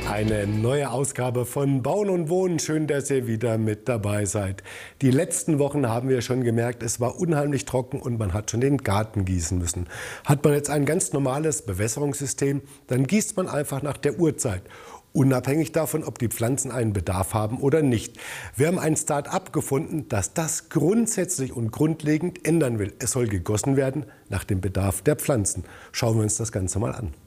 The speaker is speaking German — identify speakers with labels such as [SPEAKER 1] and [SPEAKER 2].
[SPEAKER 1] Eine neue Ausgabe von Bauen und Wohnen. Schön, dass ihr wieder mit dabei seid. Die letzten Wochen haben wir schon gemerkt, es war unheimlich trocken und man hat schon den Garten gießen müssen. Hat man jetzt ein ganz normales Bewässerungssystem, dann gießt man einfach nach der Uhrzeit. Unabhängig davon, ob die Pflanzen einen Bedarf haben oder nicht. Wir haben ein Start-up gefunden, das das grundsätzlich und grundlegend ändern will. Es soll gegossen werden nach dem Bedarf der Pflanzen. Schauen wir uns das Ganze mal an.